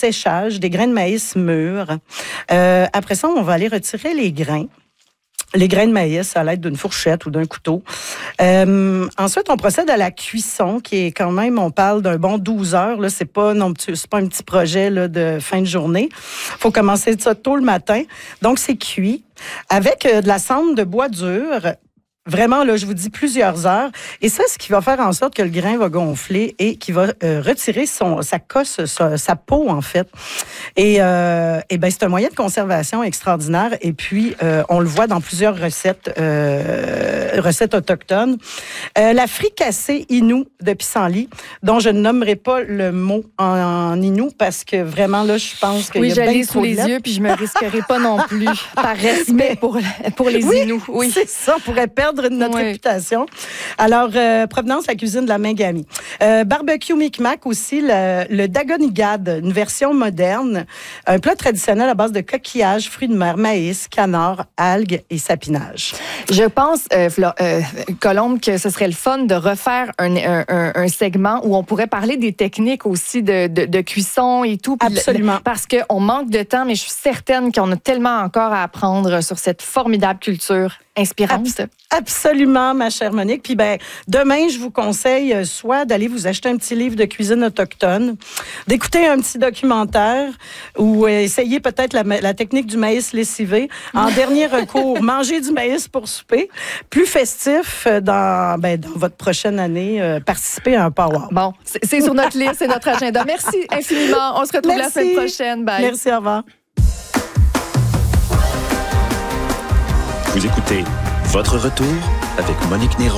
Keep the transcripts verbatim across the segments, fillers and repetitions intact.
séchage des grains de maïs mûrs. Euh, après ça, on va aller retirer les grains. Les grains de maïs à l'aide d'une fourchette ou d'un couteau. Euh, ensuite, on procède à la cuisson, qui est quand même, on parle d'un bon douze heures. Là, c'est pas non, c'est pas un petit projet là, de fin de journée. Faut commencer ça tôt le matin. Donc, c'est cuit avec euh, de la cendre de bois dur. Vraiment, là, je vous dis plusieurs heures. Et ça, ce qui va faire en sorte que le grain va gonfler et qui va euh, retirer son, sa cosse, sa, sa peau, en fait. Et, euh, et ben, c'est un moyen de conservation extraordinaire. Et puis, euh, on le voit dans plusieurs recettes, euh, recettes autochtones. Euh, la fricassée Innu de pissenlit, dont je ne nommerai pas le mot en, en Innu parce que vraiment, là, je pense qu'il oui, y a bien j'allais trop sous les de lettres. yeux, puis je me risquerai pas non plus, par respect Mais, pour, pour les oui, Inuits. Oui, c'est ça, on pourrait perdre notre oui. réputation. Alors, euh, provenance, la cuisine de la Mingami. Euh, barbecue Micmac aussi, le, le Dagonigad, une version moderne, un plat traditionnel à base de coquillages, fruits de mer, maïs, canard, algues et sapinage. Je pense, euh, Flo- euh, Colombe, que ce serait le fun de refaire un, un, un, un segment où on pourrait parler des techniques aussi de, de, de cuisson et tout. Absolument. Le, parce qu'on manque de temps, mais je suis certaine qu'on a tellement encore à apprendre sur cette formidable culture inspirante. Abs- absolument, ma chère Monique. Puis ben, demain, je vous conseille euh, soit d'aller vous acheter un petit livre de cuisine autochtone, d'écouter un petit documentaire ou euh, essayer peut-être la, la technique du maïs lessivé. En dernier recours, manger du maïs pour souper. Plus festif euh, dans, ben, dans votre prochaine année, euh, participer à un power. Bon, c'est, c'est sur notre liste, c'est notre agenda. Merci infiniment. On se retrouve Merci. la semaine prochaine. Bye. Merci, au revoir. Vous écoutez Votre Retour avec Monique Néron.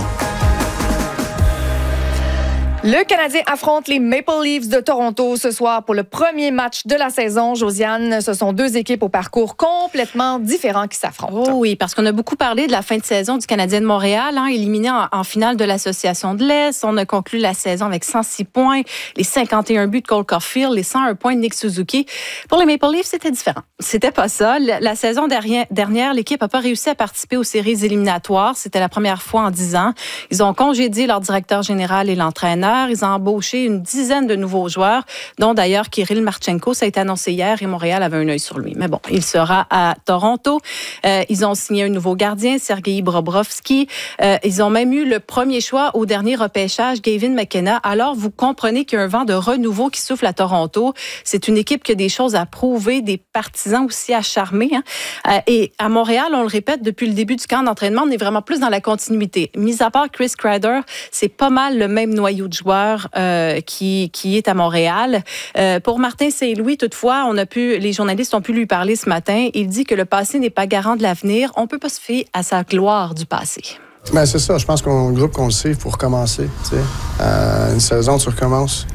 Le Canadien affronte les Maple Leafs de Toronto ce soir pour le premier match de la saison. Josiane, ce sont deux équipes au parcours complètement différents qui s'affrontent. Oh oui, parce qu'on a beaucoup parlé de la fin de saison du Canadien de Montréal, hein, éliminé en, en finale de l'Association de l'Est. On a conclu la saison avec cent six points, les cinquante et un buts de Cole Caulfield, les cent un points de Nick Suzuki. Pour les Maple Leafs, c'était différent. C'était pas ça. La, la saison dernière, dernière l'équipe n'a pas réussi à participer aux séries éliminatoires. C'était la première fois en dix ans. Ils ont congédié leur directeur général et l'entraîneur. Ils ont embauché une dizaine de nouveaux joueurs, dont d'ailleurs Kirill Marchenko. Ça a été annoncé hier et Montréal avait un œil sur lui. Mais bon, il sera à Toronto. Euh, ils ont signé un nouveau gardien, Sergei Bobrovsky. Euh, ils ont même eu le premier choix au dernier repêchage, Gavin McKenna. Alors, vous comprenez qu'il y a un vent de renouveau qui souffle à Toronto. C'est une équipe qui a des choses à prouver, des partisans aussi à charmer. Hein. Euh, et à Montréal, on le répète, depuis le début du camp d'entraînement, on est vraiment plus dans la continuité. Mis à part Chris Kreider, c'est pas mal le même noyau de joueurs euh, qui, qui est à Montréal. Euh, pour Martin Saint-Louis, toutefois, on a pu, les journalistes ont pu lui parler ce matin. Il dit que le passé n'est pas garant de l'avenir. On peut pas se fier à sa gloire du passé. Ben, c'est ça. Je pense qu'on le groupe qu'on le sait, il faut recommencer. Euh, une saison, tu recommences.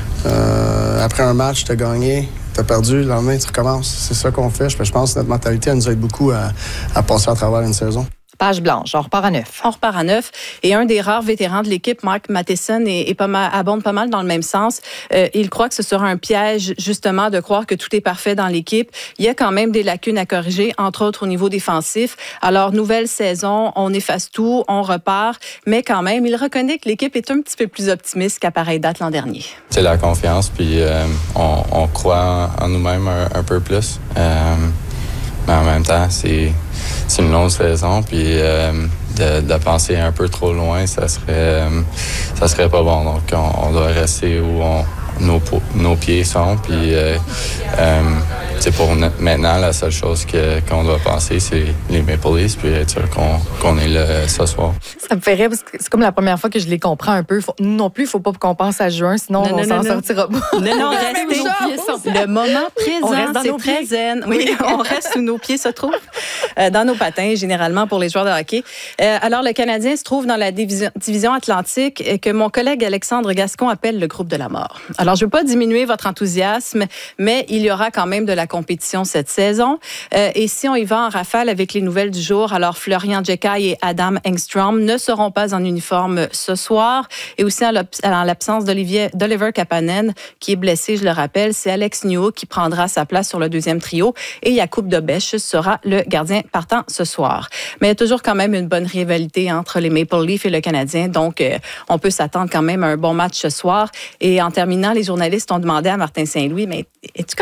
Euh, après un match, tu as gagné, tu as perdu, le lendemain, tu recommences. C'est ça qu'on fait. Je pense que notre mentalité, elle nous aide beaucoup à, à passer à travers une saison. Page blanche, on repart à neuf. On repart à neuf. Et un des rares vétérans de l'équipe, Mark Matheson, est, est pas mal, abonde pas mal dans le même sens. Euh, il croit que ce sera un piège, justement, de croire que tout est parfait dans l'équipe. Il y a quand même des lacunes à corriger, entre autres au niveau défensif. Alors, nouvelle saison, on efface tout, on repart. Mais quand même, il reconnaît que l'équipe est un petit peu plus optimiste qu'à pareille date l'an dernier. C'est la confiance, puis euh, on, on croit en nous-mêmes un, un peu plus. Euh, mais en même temps, c'est... C'est une longue saison, puis euh, de, de penser un peu trop loin, ça serait, euh, ça serait pas bon. Donc, on, on doit rester où on, nos, nos pieds sont. Puis, euh, euh, pour maintenant, la seule chose que, qu'on doit penser, c'est les Maple Leafs, puis être sûr qu'on, qu'on est là ce soir. Ça me fait rire, parce que c'est comme la première fois que je les comprends un peu. Faut, nous non plus, il ne faut pas qu'on pense à juin, sinon non, on non, s'en non, sortira pas. Non, non, restez. Le moment présent, c'est très pieds. zen. Oui, on reste où nos pieds se trouvent. Euh, dans nos patins, généralement, pour les joueurs de hockey. Euh, alors, le Canadien se trouve dans la division, division Atlantique que mon collègue Alexandre Gascon appelle le groupe de la mort. Alors, je ne veux pas diminuer votre enthousiasme, mais il y aura quand même de la compétition cette saison. Euh, et si on y va en rafale avec les nouvelles du jour, alors Florian Djekai et Adam Engstrom ne seront pas en uniforme ce soir. Et aussi, en l'absence d'Olivier, d'Oliver Kapanen, qui est blessé, je le rappelle, c'est Alex Newhook qui prendra sa place sur le deuxième trio. Et Jakub Dobeš sera le gardien partant ce soir. Mais il y a toujours quand même une bonne rivalité entre les Maple Leafs et le Canadien. Donc, euh, on peut s'attendre quand même à un bon match ce soir. Et en terminant, les journalistes ont demandé à Martin Saint-Louis, mais es-tu